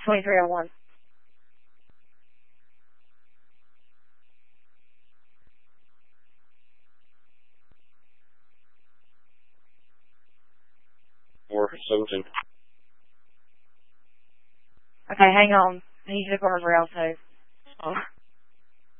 2301. Or 17. Okay, hang on. I need the guardrail too. Oh.